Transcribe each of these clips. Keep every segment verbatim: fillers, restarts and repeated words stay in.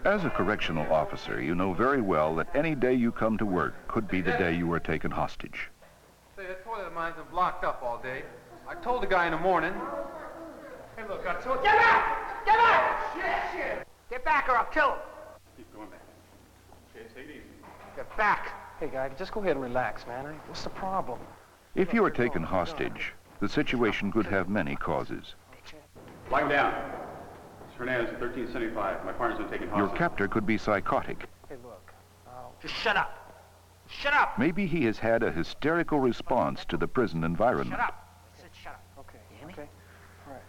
As a correctional officer, you know very well that any day you come to work could be the day you are taken hostage. Say, that toilet of mine's been blocked up all day. I told the guy in the morning. Hey, look, I told you. Get back! Get back! Shit, shit! Get back or I'll kill him. Keep going back. Okay, take it easy. Get back. Hey, guy, just go ahead and relax, man. I, what's the problem? If you are taken hostage, the situation could have many causes. Lock him down. It's Hernandez, thirteen seventy-five. My partner's been taken hostage. Your captor could be psychotic. Hey, look. I'll... Just shut up. Shut up! Maybe he has had a hysterical response to the prison environment. Shut up. I said shut up. Okay. You hear me? Okay. All right.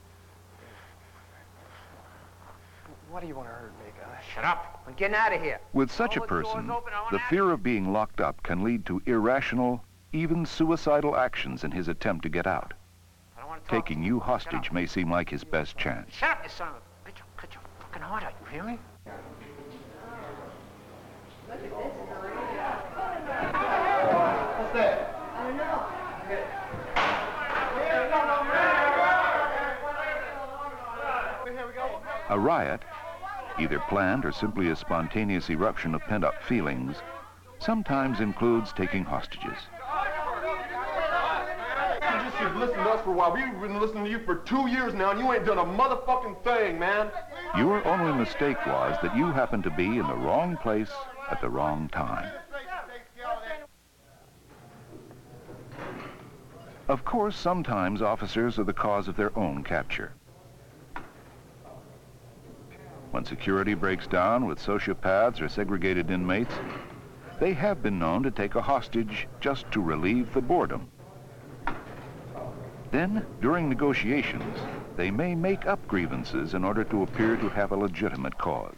Why do you want to hurt me, guy? Shut up. I'm getting out of here. With such a person, the fear of being locked up can lead to irrational, even suicidal actions in his attempt to get out. Taking you hostage may seem like his best chance. Shut up, you son of a bitch. I'll cut your fucking heart out. You hear me? What's that? I don't know. Here we go. A riot, either planned or simply a spontaneous eruption of pent-up feelings, sometimes includes taking hostages. You just should listen to us for a while. We've been listening to you for two years now, and you ain't done a motherfucking thing, man. Your only mistake was that you happened to be in the wrong place at the wrong time. Of course, sometimes officers are the cause of their own capture. When security breaks down with sociopaths or segregated inmates, they have been known to take a hostage just to relieve the boredom. Then, during negotiations, they may make up grievances in order to appear to have a legitimate cause.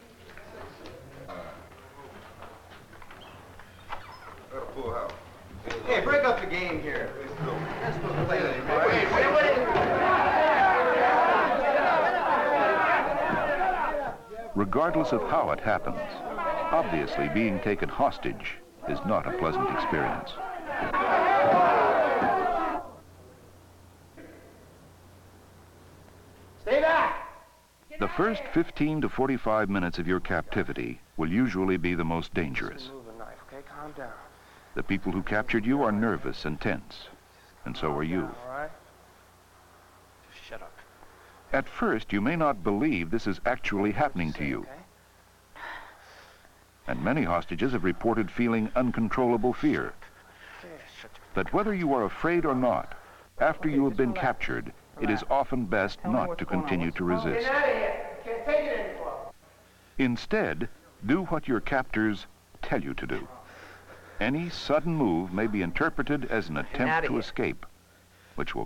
Hey, break up the game here. Let's go play it. Wait, wait, wait. Regardless of how it happens, obviously being taken hostage is not a pleasant experience. Stay back! The first fifteen to forty-five minutes of your captivity will usually be the most dangerous. Move the knife, okay? Calm down. The people who captured you are nervous and tense, and so are you. All right? Just shut up. At first, you may not believe this is actually happening to you. And many hostages have reported feeling uncontrollable fear. But whether you are afraid or not, after you have been captured, it is often best not to continue to resist. Get out of here. Can't take it anymore. Instead, do what your captors tell you to do. Any sudden move may be interpreted as an attempt to escape, which will